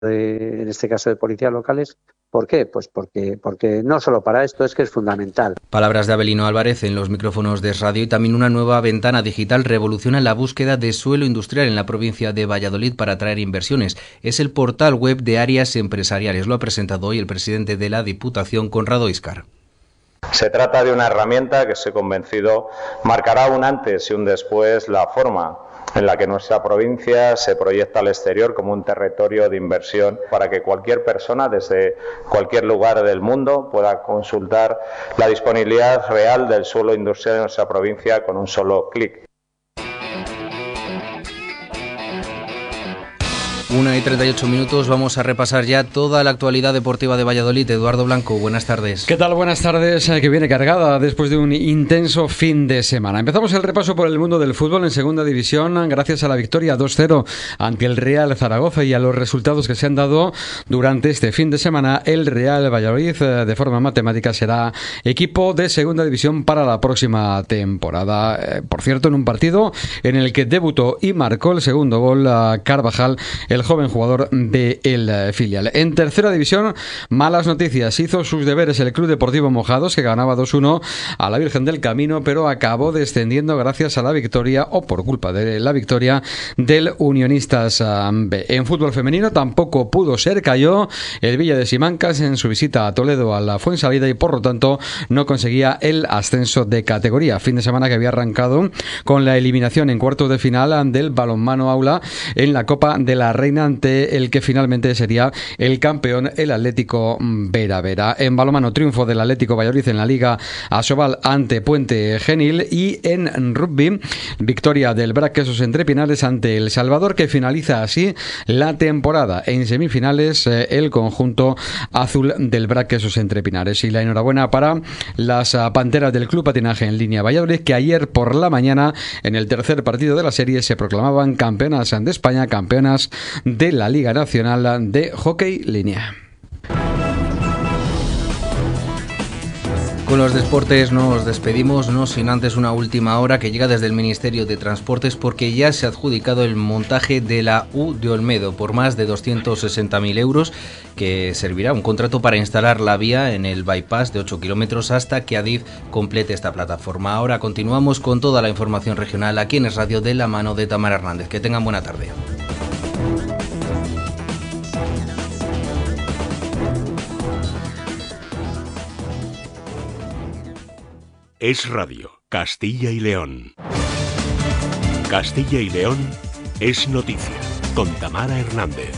en este caso de policías locales. ¿Por qué? Pues porque no solo para esto, es que es fundamental. Palabras de Abelino Álvarez en los micrófonos de Es Radio. Y también una nueva ventana digital revoluciona la búsqueda de suelo industrial en la provincia de Valladolid para atraer inversiones. Es el portal web de áreas empresariales. Lo ha presentado hoy el presidente de la Diputación, Conrado Íscar. Se trata de una herramienta que, estoy convencido, marcará un antes y un después la forma en la que nuestra provincia se proyecta al exterior como un territorio de inversión para que cualquier persona desde cualquier lugar del mundo pueda consultar la disponibilidad real del suelo industrial de nuestra provincia con un solo clic. 1:38, vamos a repasar ya toda la actualidad deportiva de Valladolid. Eduardo Blanco, buenas tardes. ¿Qué tal? Buenas tardes, que viene cargada después de un intenso fin de semana. Empezamos el repaso por el mundo del fútbol en segunda división, gracias a la victoria 2-0 ante el Real Zaragoza y a los resultados que se han dado durante este fin de semana. El Real Valladolid, de forma matemática, será equipo de segunda división para la próxima temporada. Por cierto, en un partido en el que debutó y marcó el segundo gol a Carvajal, el joven jugador del filial. En tercera división, malas noticias. Hizo sus deberes el Club Deportivo Mojados, que ganaba 2-1 a la Virgen del Camino, pero acabó descendiendo gracias a la victoria, o por culpa de la victoria, del Unionistas B. En fútbol femenino tampoco pudo ser, cayó el Villa de Simancas en su visita a Toledo a la Fuensalida y por lo tanto no conseguía el ascenso de categoría. Fin de semana que había arrancado con la eliminación en cuartos de final del balonmano aula en la Copa de la Reina, ante el que finalmente sería el campeón, el Atlético Vera Vera. En balonmano, triunfo del Atlético Valladolid en la Liga Asobal ante Puente Genil, y en rugby, victoria del Braquesos Entre Pinares ante El Salvador, que finaliza así la temporada. En semifinales, el conjunto azul del Braquesos Entre Pinares. Y la enhorabuena para las Panteras del Club Patinaje en Línea Valladolid, que ayer por la mañana, en el tercer partido de la serie, se proclamaban campeonas de España, campeonas de la Liga Nacional de Hockey Línea. Con los deportes nos despedimos, no sin antes una última hora que llega desde el Ministerio de Transportes, porque ya se ha adjudicado el montaje de la U de Olmedo por más de 260.000 euros, que servirá un contrato para instalar la vía en el bypass de 8 kilómetros hasta que Adif complete esta plataforma. Ahora continuamos con toda la información regional aquí en Es Radio, de la mano de Tamara Hernández. Que tengan buena tarde. Es Radio, Castilla y León. Castilla y León es noticia, con Tamara Hernández.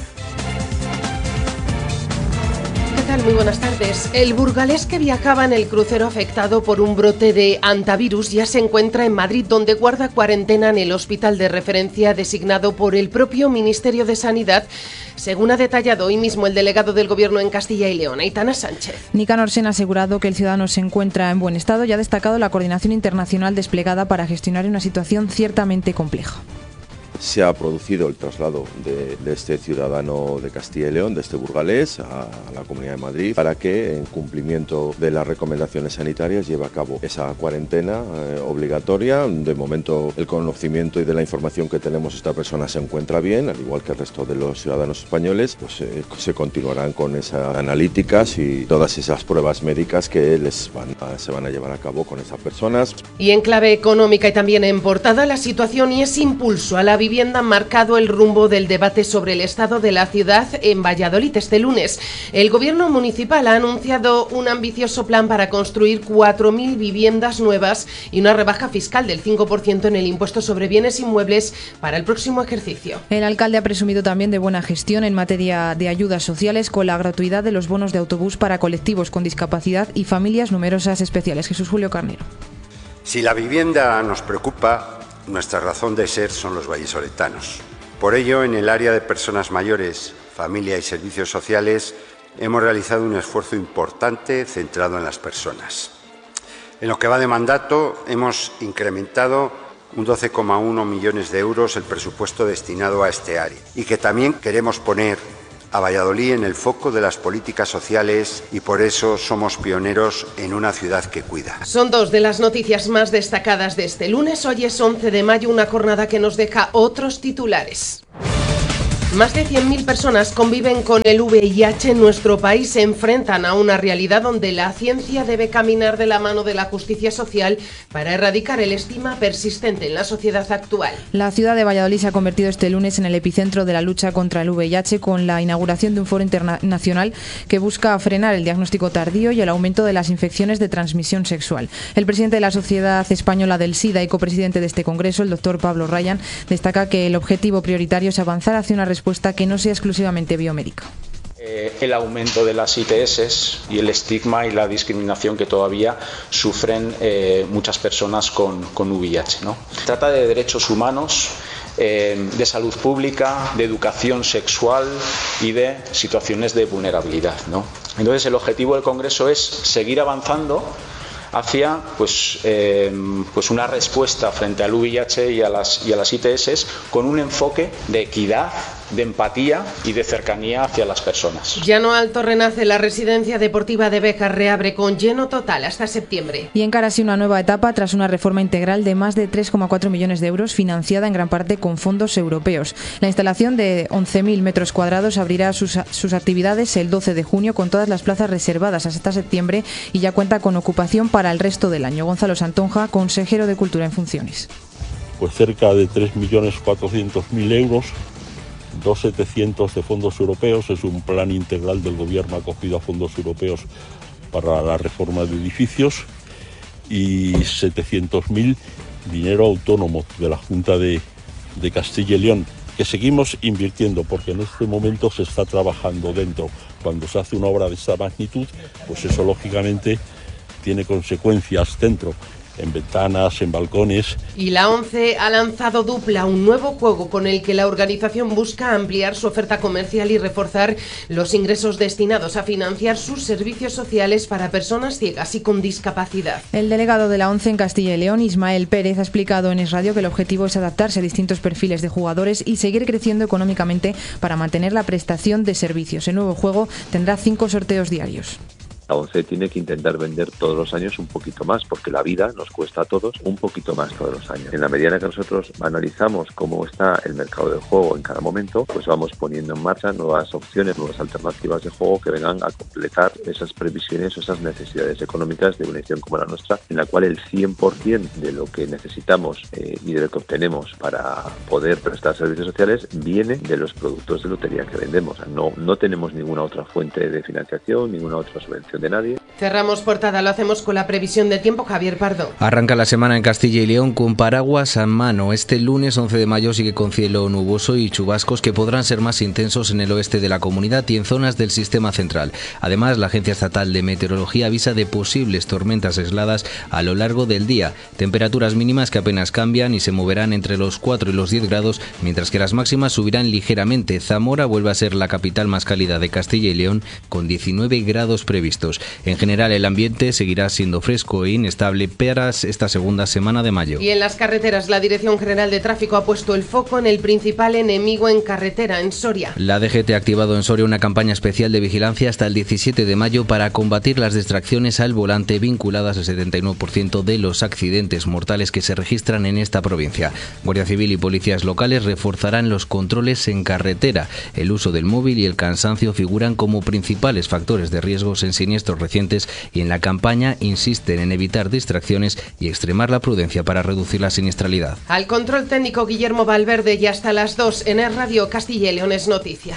¿Qué tal? Muy buenas tardes. El burgalés que viajaba en el crucero afectado por un brote de hantavirus ya se encuentra en Madrid, donde guarda cuarentena en el hospital de referencia designado por el propio Ministerio de Sanidad, según ha detallado hoy mismo el delegado del Gobierno en Castilla y León, Aitana Sánchez. Nicanor Sen ha asegurado que el ciudadano se encuentra en buen estado y ha destacado la coordinación internacional desplegada para gestionar una situación ciertamente compleja. Se ha producido el traslado de este ciudadano de Castilla y León, de este burgalés, a la Comunidad de Madrid, para que, en cumplimiento de las recomendaciones sanitarias, lleve a cabo esa cuarentena obligatoria. De momento, el conocimiento y de la información que tenemos, esta persona se encuentra bien, al igual que el resto de los ciudadanos españoles. Pues se continuarán con esas analíticas y todas esas pruebas médicas que se van a llevar a cabo con esas personas. Y en clave económica y también en portada, la situación y ese impulso a la vivienda han marcado el rumbo del debate sobre el estado de la ciudad en Valladolid. Este lunes, el Gobierno municipal ha anunciado un ambicioso plan para construir 4.000 viviendas nuevas y una rebaja fiscal del 5% en el impuesto sobre bienes inmuebles para el próximo ejercicio. El alcalde ha presumido también de buena gestión en materia de ayudas sociales, con la gratuidad de los bonos de autobús para colectivos con discapacidad y familias numerosas especiales. Jesús Julio Carnero. Si la vivienda nos preocupa, nuestra razón de ser son los vallisoletanos. Por ello, en el área de personas mayores, familia y servicios sociales, hemos realizado un esfuerzo importante centrado en las personas. En lo que va de mandato, hemos incrementado un 12,1 millones de euros el presupuesto destinado a este área, y que también queremos poner a Valladolid en el foco de las políticas sociales, y por eso somos pioneros en una ciudad que cuida. Son dos de las noticias más destacadas de este lunes. Hoy es 11 de mayo, una jornada que nos deja otros titulares. Más de 100.000 personas conviven con el VIH en nuestro país. Se enfrentan a una realidad donde la ciencia debe caminar de la mano de la justicia social para erradicar el estigma persistente en la sociedad actual. La ciudad de Valladolid se ha convertido este lunes en el epicentro de la lucha contra el VIH con la inauguración de un foro internacional que busca frenar el diagnóstico tardío y el aumento de las infecciones de transmisión sexual. El presidente de la Sociedad Española del SIDA y copresidente de este congreso, el doctor Pablo Ryan, destaca que el objetivo prioritario es avanzar hacia una respuesta que no sea exclusivamente biomédica. El aumento de las ITS y el estigma y la discriminación que todavía sufren muchas personas con VIH, ¿no? Trata de derechos humanos, de salud pública, de educación sexual y de situaciones de vulnerabilidad, ¿no? Entonces el objetivo del Congreso es seguir avanzando hacia pues una respuesta frente al VIH y a las ITS con un enfoque de equidad, de empatía y de cercanía hacia las personas. Llano Alto renace. La residencia deportiva de Béjar reabre con lleno total hasta septiembre. Y encara así una nueva etapa tras una reforma integral de más de 3,4 millones de euros financiada en gran parte con fondos europeos. La instalación de 11.000 metros cuadrados abrirá sus actividades el 12 de junio con todas las plazas reservadas hasta septiembre y ya cuenta con ocupación para el resto del año. Gonzalo Santonja, consejero de Cultura en funciones. Pues cerca de 3.400.000 euros, 2.700 de fondos europeos. Es un plan integral del Gobierno acogido a fondos europeos para la reforma de edificios, y 700.000 dinero autónomo de la Junta de Castilla y León, que seguimos invirtiendo porque en este momento se está trabajando dentro. Cuando se hace una obra de esta magnitud, pues eso lógicamente tiene consecuencias dentro, en ventanas, en balcones. Y la ONCE ha lanzado Dupla, un nuevo juego con el que la organización busca ampliar su oferta comercial y reforzar los ingresos destinados a financiar sus servicios sociales para personas ciegas y con discapacidad. El delegado de la ONCE en Castilla y León, Ismael Pérez, ha explicado en Es Radio que el objetivo es adaptarse a distintos perfiles de jugadores y seguir creciendo económicamente para mantener la prestación de servicios. El nuevo juego tendrá 5 sorteos diarios. La ONCE tiene que intentar vender todos los años un poquito más, porque la vida nos cuesta a todos un poquito más todos los años. En la medida en que nosotros analizamos cómo está el mercado del juego en cada momento, pues vamos poniendo en marcha nuevas opciones, nuevas alternativas de juego que vengan a completar esas previsiones o esas necesidades económicas de una edición como la nuestra, en la cual el 100% de lo que necesitamos y de lo que obtenemos para poder prestar servicios sociales viene de los productos de lotería que vendemos. O sea, no tenemos ninguna otra fuente de financiación, ninguna otra subvención de nadie. Cerramos portada, lo hacemos con la previsión del tiempo. Javier Pardo. Arranca la semana en Castilla y León con paraguas a mano. Este lunes 11 de mayo sigue con cielo nuboso y chubascos que podrán ser más intensos en el oeste de la comunidad y en zonas del sistema central. Además, la Agencia Estatal de Meteorología avisa de posibles tormentas aisladas a lo largo del día. Temperaturas mínimas que apenas cambian y se moverán entre los 4 y los 10 grados, mientras que las máximas subirán ligeramente. Zamora vuelve a ser la capital más cálida de Castilla y León, con 19 grados previstos. En general, el ambiente seguirá siendo fresco e inestable para esta segunda semana de mayo. Y en las carreteras, la Dirección General de Tráfico ha puesto el foco en el principal enemigo en carretera, en Soria. La DGT ha activado en Soria una campaña especial de vigilancia hasta el 17 de mayo para combatir las distracciones al volante vinculadas al 79% de los accidentes mortales que se registran en esta provincia. Guardia Civil y policías locales reforzarán los controles en carretera. El uso del móvil y el cansancio figuran como principales factores de riesgos en siniestros recientes, y en la campaña insisten en evitar distracciones y extremar la prudencia para reducir la siniestralidad. Al control técnico Guillermo Valverde, y hasta las 2 en Es Radio. Castilla y León es noticia.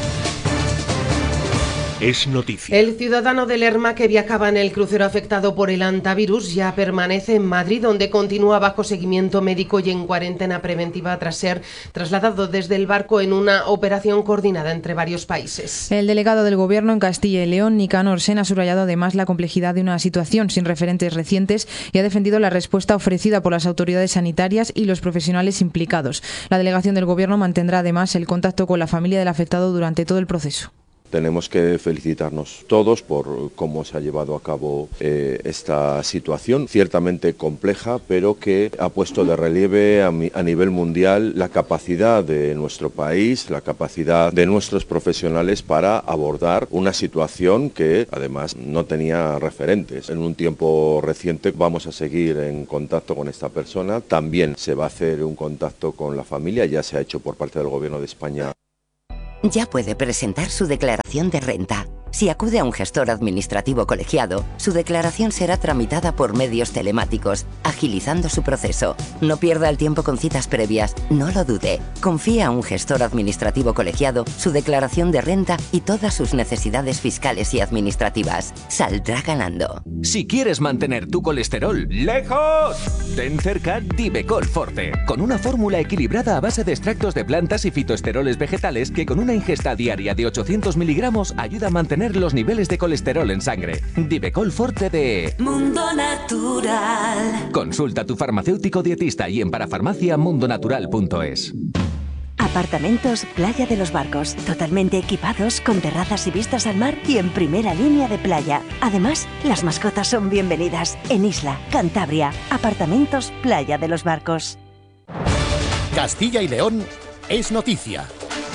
Es noticia. El ciudadano de Lerma que viajaba en el crucero afectado por el hantavirus ya permanece en Madrid, donde continúa bajo seguimiento médico y en cuarentena preventiva tras ser trasladado desde el barco en una operación coordinada entre varios países. El delegado del Gobierno en Castilla y León, Nicanor Sen, ha subrayado además la complejidad de una situación sin referentes recientes y ha defendido la respuesta ofrecida por las autoridades sanitarias y los profesionales implicados. La delegación del Gobierno mantendrá además el contacto con la familia del afectado durante todo el proceso. Tenemos que felicitarnos todos por cómo se ha llevado a cabo esta situación, ciertamente compleja, pero que ha puesto de relieve a nivel mundial la capacidad de nuestro país, la capacidad de nuestros profesionales para abordar una situación que además no tenía referentes. En un tiempo reciente vamos a seguir en contacto con esta persona. También se va a hacer un contacto con la familia, ya se ha hecho por parte del Gobierno de España. ya puede presentar su declaración de renta. Si acude a un gestor administrativo colegiado, su declaración será tramitada por medios telemáticos, agilizando su proceso. No pierda el tiempo con citas previas, no lo dude. Confíe a un gestor administrativo colegiado su declaración de renta y todas sus necesidades fiscales y administrativas. Saldrá ganando. Si quieres mantener tu colesterol lejos, ten cerca Divecol Forte, con una fórmula equilibrada a base de extractos de plantas y fitoesteroles vegetales que con una ingesta diaria de 800 miligramos ayuda a mantener los niveles de colesterol en sangre. Divecol Forte de Mundo Natural. Consulta a tu farmacéutico dietista y en parafarmaciamundonatural.es. Apartamentos Playa de los Barcos, totalmente equipados, con terrazas y vistas al mar y en primera línea de playa. Además, las mascotas son bienvenidas. En Isla, Cantabria, Apartamentos Playa de los Barcos. Castilla y León es noticia.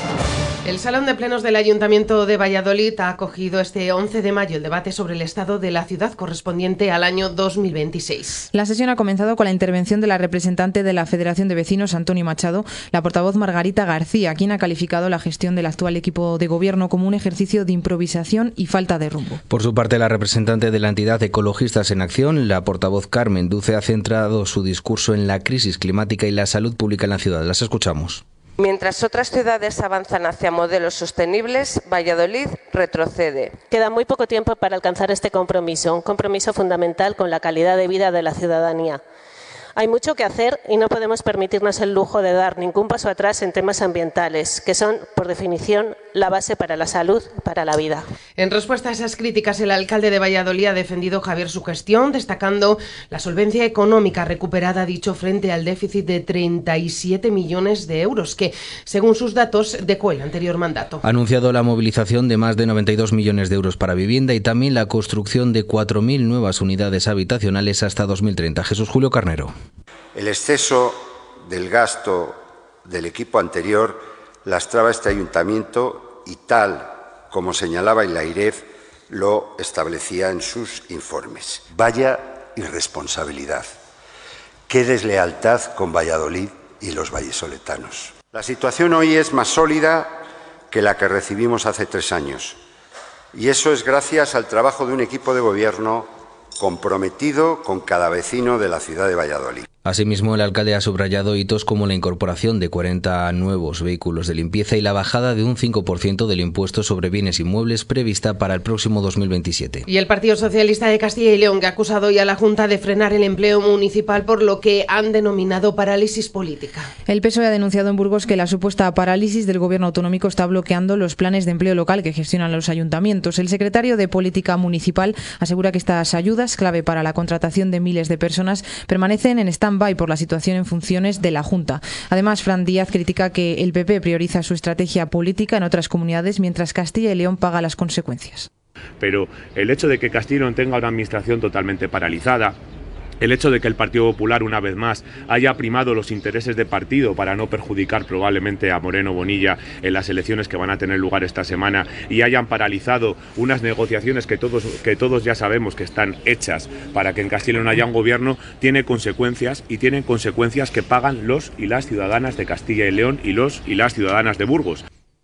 El Salón de Plenos del Ayuntamiento de Valladolid ha acogido este 11 de mayo el debate sobre el estado de la ciudad correspondiente al año 2026. La sesión ha comenzado con la intervención de la representante de la Federación de Vecinos, Antonio Machado, la portavoz Margarita García, quien ha calificado la gestión del actual equipo de gobierno como un ejercicio de improvisación y falta de rumbo. Por su parte, la representante de la entidad Ecologistas en Acción, la portavoz Carmen Duce, ha centrado su discurso en la crisis climática y la salud pública en la ciudad. Las escuchamos. Mientras otras ciudades avanzan hacia modelos sostenibles, Valladolid retrocede. Queda muy poco tiempo para alcanzar este compromiso, un compromiso fundamental con la calidad de vida de la ciudadanía. Hay mucho que hacer y no podemos permitirnos el lujo de dar ningún paso atrás en temas ambientales, que son, por definición, la base para la salud y para la vida. En respuesta a esas críticas, el alcalde de Valladolid ha defendido Javier su gestión, destacando la solvencia económica recuperada, dicho, frente al déficit de 37 millones de euros, que, según sus datos, dejó el anterior mandato. Ha anunciado la movilización de más de 92 millones de euros para vivienda y también la construcción de 4.000 nuevas unidades habitacionales hasta 2030. Jesús Julio Carnero. El exceso del gasto del equipo anterior lastraba este ayuntamiento y, tal como señalaba el AIREF, lo establecía en sus informes. Vaya irresponsabilidad. Qué deslealtad con Valladolid y los vallisoletanos. La situación hoy es más sólida que la que recibimos hace 3 años. Y eso es gracias al trabajo de un equipo de gobierno comprometido con cada vecino de la ciudad de Valladolid. Asimismo, el alcalde ha subrayado hitos como la incorporación de 40 nuevos vehículos de limpieza y la bajada de un 5% del impuesto sobre bienes inmuebles prevista para el próximo 2027. Y el Partido Socialista de Castilla y León, que ha acusado hoy a la Junta de frenar el empleo municipal por lo que han denominado parálisis política. El PSOE ha denunciado en Burgos que la supuesta parálisis del gobierno autonómico está bloqueando los planes de empleo local que gestionan los ayuntamientos. El secretario de Política Municipal asegura que estas ayudas, clave para la contratación de miles de personas, permanecen en stand-by por la situación en funciones de la Junta. Además, Fran Díaz critica que el PP prioriza su estrategia política en otras comunidades mientras Castilla y León paga las consecuencias. Pero el hecho de que Castilla y León tenga una administración totalmente paralizada, el hecho de que el Partido Popular, una vez más, haya primado los intereses de partido para no perjudicar probablemente a Moreno Bonilla en las elecciones que van a tener lugar esta semana y hayan paralizado unas negociaciones que todos ya sabemos que están hechas para que en Castilla y León haya un gobierno, tiene consecuencias y tienen consecuencias que pagan los y las ciudadanas de Castilla y León y los y las ciudadanas de Burgos.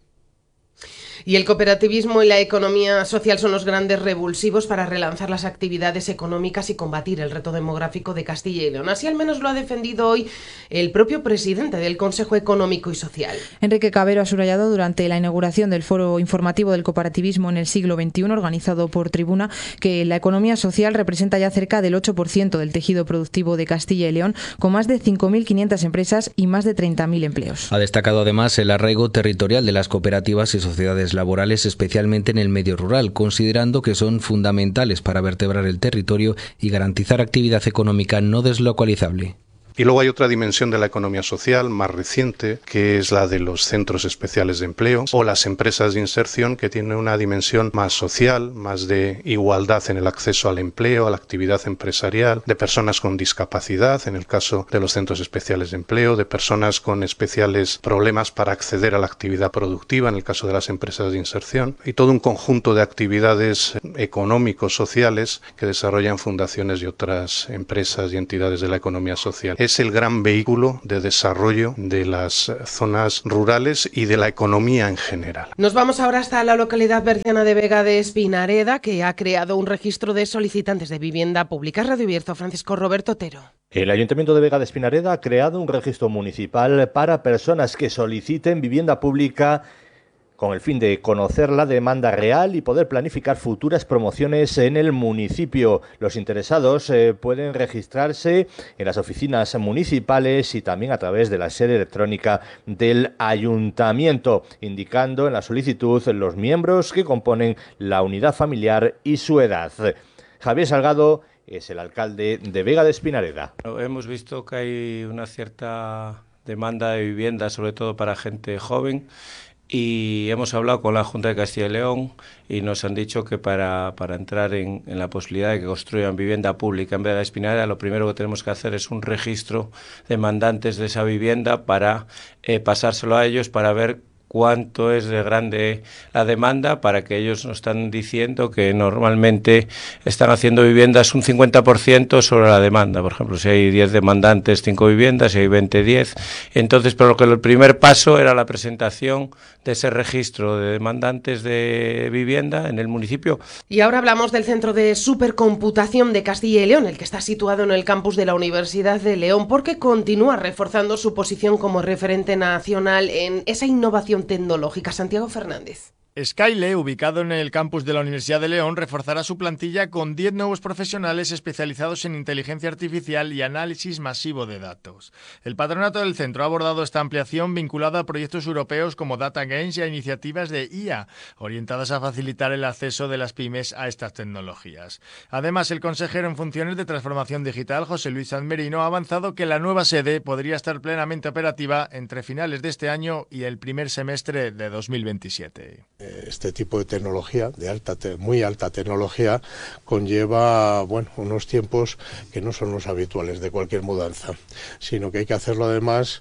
Y el cooperativismo y la economía social son los grandes revulsivos para relanzar las actividades económicas y combatir el reto demográfico de Castilla y León. Así al menos lo ha defendido hoy el propio presidente del Consejo Económico y Social. Enrique Cabero ha subrayado durante la inauguración del Foro Informativo del Cooperativismo en el siglo XXI, organizado por Tribuna, que la economía social representa ya cerca del 8% del tejido productivo de Castilla y León, con más de 5.500 empresas y más de 30.000 empleos. Ha destacado además el arraigo territorial de las cooperativas y sociedades laborales, especialmente en el medio rural, considerando que son fundamentales para vertebrar el territorio y garantizar actividad económica no deslocalizable. Y luego hay otra dimensión de la economía social más reciente, que es la de los centros especiales de empleo o las empresas de inserción, que tienen una dimensión más social, más de igualdad en el acceso al empleo, a la actividad empresarial, de personas con discapacidad, en el caso de los centros especiales de empleo, de personas con especiales problemas para acceder a la actividad productiva, en el caso de las empresas de inserción, y todo un conjunto de actividades económicos, sociales, que desarrollan fundaciones y otras empresas y entidades de la economía social. es el gran vehículo de desarrollo de las zonas rurales y de la economía en general. Nos vamos ahora hasta la localidad berciana de Vega de Espinareda, que ha creado un registro de solicitantes de vivienda pública. Radio Bierzo, Francisco Roberto Otero. El Ayuntamiento de Vega de Espinareda ha creado un registro municipal para personas que soliciten vivienda pública con el fin de conocer la demanda real y poder planificar futuras promociones en el municipio. Los interesados pueden registrarse en las oficinas municipales y también a través de la sede electrónica del ayuntamiento, indicando en la solicitud los miembros que componen la unidad familiar y su edad. Javier Salgado es el alcalde de Vega de Espinareda. Hemos visto que hay una cierta demanda de vivienda, sobre todo para gente joven, y hemos hablado con la Junta de Castilla y León y nos han dicho que para entrar en la posibilidad de que construyan vivienda pública en Vega de Espinareda, lo primero que tenemos que hacer es un registro de demandantes de esa vivienda para pasárselo a ellos para ver cuánto es de grande la demanda, para que ellos nos están diciendo que normalmente están haciendo viviendas un 50% sobre la demanda. Por ejemplo, si hay 10 demandantes, 5 viviendas, si hay 20, 10. Entonces, pero que el primer paso era la presentación de ese registro de demandantes de vivienda en el municipio. Y ahora hablamos del Centro de Supercomputación de Castilla y León, el que está situado en el campus de la Universidad de León, porque continúa reforzando su posición como referente nacional en esa innovación tecnológica. Santiago Fernández. Skyle, ubicado en el campus de la Universidad de León, reforzará su plantilla con 10 nuevos profesionales especializados en inteligencia artificial y análisis masivo de datos. El patronato del centro ha abordado esta ampliación vinculada a proyectos europeos como Data Games y a iniciativas de IA, orientadas a facilitar el acceso de las pymes a estas tecnologías. Además, el consejero en funciones de transformación digital, José Luis Sanmerino, ha avanzado que la nueva sede podría estar plenamente operativa entre finales de este año y el primer semestre de 2027. Este tipo de tecnología, muy alta tecnología, conlleva unos tiempos que no son los habituales de cualquier mudanza, sino que hay que hacerlo además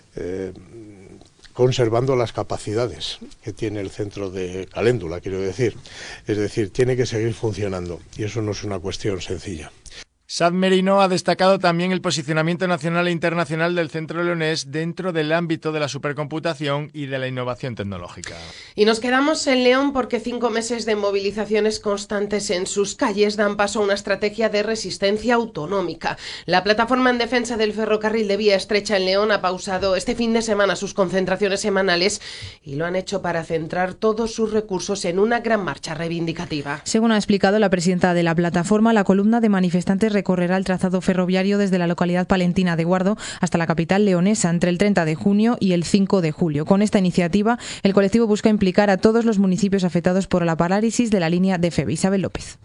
conservando las capacidades que tiene el centro de Caléndula, quiero decir. Es decir, tiene que seguir funcionando y eso no es una cuestión sencilla. Sanmerino ha destacado también el posicionamiento nacional e internacional del centro leonés dentro del ámbito de la supercomputación y de la innovación tecnológica. Y nos quedamos en León porque 5 meses de movilizaciones constantes en sus calles dan paso a una estrategia de resistencia autonómica. La plataforma en defensa del ferrocarril de vía estrecha en León ha pausado este fin de semana sus concentraciones semanales y lo han hecho para centrar todos sus recursos en una gran marcha reivindicativa. Según ha explicado la presidenta de la plataforma, la columna de manifestantes recorrerá el trazado ferroviario desde la localidad palentina de Guardo hasta la capital leonesa entre el 30 de junio y el 5 de julio. Con esta iniciativa, el colectivo busca implicar a todos los municipios afectados por la parálisis de la línea de FEVE. Isabel López.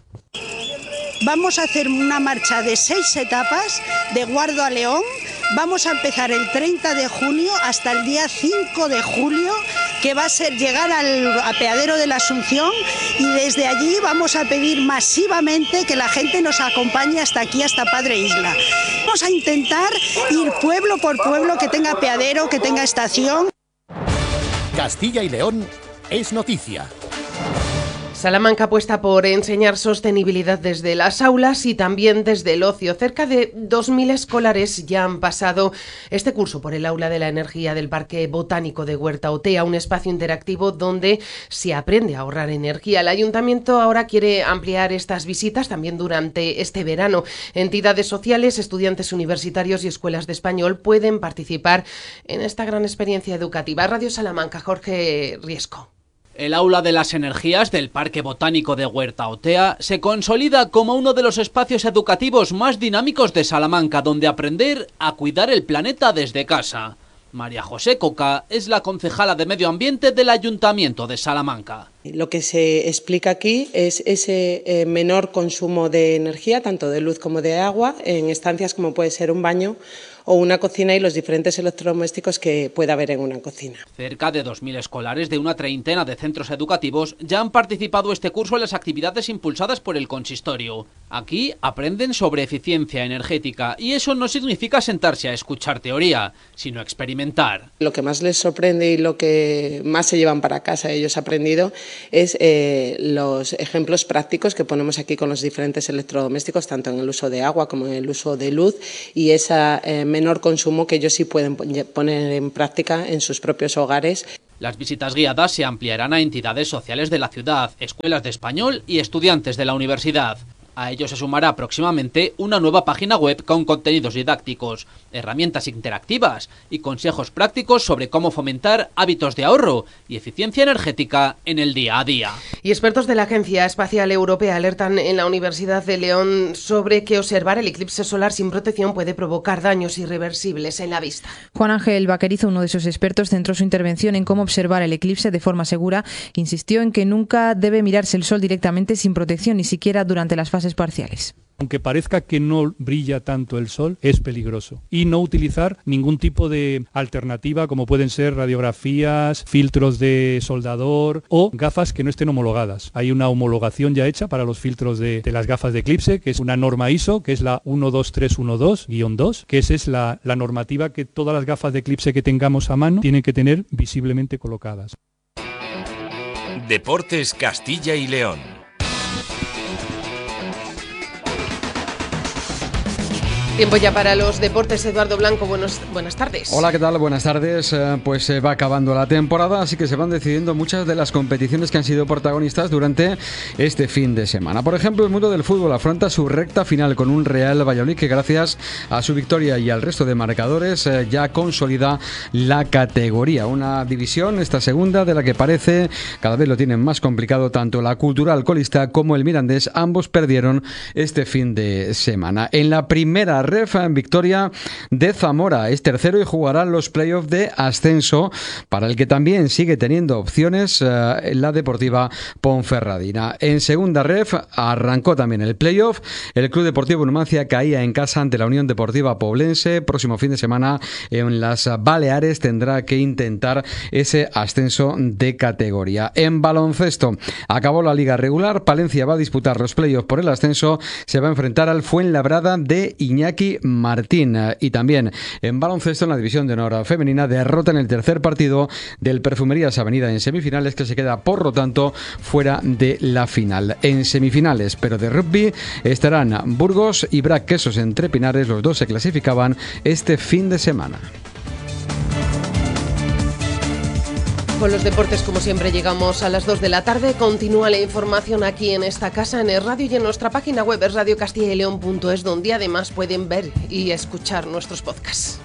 Vamos a hacer una marcha de 6 etapas de Guardo a León. Vamos a empezar el 30 de junio hasta el día 5 de julio, que va a ser llegar al apeadero de la Asunción, y desde allí vamos a pedir masivamente que la gente nos acompañe hasta aquí, hasta Padre Isla. Vamos a intentar ir pueblo por pueblo, que tenga apeadero, que tenga estación. Castilla y León es noticia. Salamanca apuesta por enseñar sostenibilidad desde las aulas y también desde el ocio. Cerca de 2.000 escolares ya han pasado este curso por el aula de la energía del Parque Botánico de Huerta Otea, un espacio interactivo donde se aprende a ahorrar energía. El ayuntamiento ahora quiere ampliar estas visitas también durante este verano. Entidades sociales, estudiantes universitarios y escuelas de español pueden participar en esta gran experiencia educativa. Radio Salamanca, Jorge Riesco. El aula de las energías del Parque Botánico de Huerta Otea se consolida como uno de los espacios educativos más dinámicos de Salamanca, donde aprender a cuidar el planeta desde casa. María José Coca es la concejala de Medio Ambiente del Ayuntamiento de Salamanca. Lo que se explica aquí es ese menor consumo de energía, tanto de luz como de agua, en estancias como puede ser un baño o una cocina y los diferentes electrodomésticos que pueda haber en una cocina. Cerca de 2.000 escolares de una treintena de centros educativos ya han participado este curso en las actividades impulsadas por el consistorio. Aquí aprenden sobre eficiencia energética y eso no significa sentarse a escuchar teoría, sino experimentar. Lo que más les sorprende y lo que más se llevan para casa ellos aprendido es los ejemplos prácticos que ponemos aquí con los diferentes electrodomésticos, tanto en el uso de agua como en el uso de luz, y ese menor consumo que ellos sí pueden poner en práctica en sus propios hogares. Las visitas guiadas se ampliarán a entidades sociales de la ciudad, escuelas de español y estudiantes de la universidad. A ello se sumará próximamente una nueva página web con contenidos didácticos, herramientas interactivas y consejos prácticos sobre cómo fomentar hábitos de ahorro y eficiencia energética en el día a día. Y expertos de la Agencia Espacial Europea alertan en la Universidad de León sobre que observar el eclipse solar sin protección puede provocar daños irreversibles en la vista. Juan Ángel Vaquerizo, uno de esos expertos, centró su intervención en cómo observar el eclipse de forma segura. Insistió en que nunca debe mirarse el sol directamente sin protección, ni siquiera durante las fases parciales. Aunque parezca que no brilla tanto el sol, es peligroso. Y no utilizar ningún tipo de alternativa, como pueden ser radiografías, filtros de soldador o gafas que no estén homologadas. Hay una homologación ya hecha para los filtros de las gafas de eclipse, que es una norma ISO, que es la 12312-2, que esa es la normativa que todas las gafas de eclipse que tengamos a mano tienen que tener visiblemente colocadas. Deportes Castilla y León. Tiempo ya para los deportes. Eduardo Blanco, buenas tardes. Hola, ¿qué tal? Buenas tardes. Pues se va acabando la temporada, así que se van decidiendo muchas de las competiciones que han sido protagonistas durante este fin de semana. Por ejemplo, el mundo del fútbol afronta su recta final con un Real Valladolid que, gracias a su victoria y al resto de marcadores, ya consolida la categoría. Una división, esta segunda, de la que parece cada vez lo tienen más complicado tanto la Cultural colista como el Mirandés. Ambos perdieron este fin de semana. En la primera ref, en victoria de Zamora, es tercero y jugará los playoffs de ascenso, para el que también sigue teniendo opciones la Deportiva Ponferradina. En segunda ref arrancó también el playoff. El Club Deportivo Numancia caía en casa ante la Unión Deportiva Poblense. Próximo fin de semana en las Baleares tendrá que intentar ese ascenso de categoría. En baloncesto acabó la liga regular. Palencia va a disputar los playoffs por el ascenso. Se va a enfrentar al Fuenlabrada de Iñaki Martín. Y también en baloncesto, en la división de honor femenina, derrota en el tercer partido del Perfumerías Avenida en semifinales, que se queda por lo tanto fuera de la final. En semifinales, pero de rugby, estarán Burgos y Brac Quesos entre Pinares. Los dos se clasificaban este fin de semana. Con los deportes, como siempre, llegamos a las 2 de la tarde. Continúa la información aquí en esta casa, en el radio y en nuestra página web, radiocastillaleon.es, donde además pueden ver y escuchar nuestros podcasts.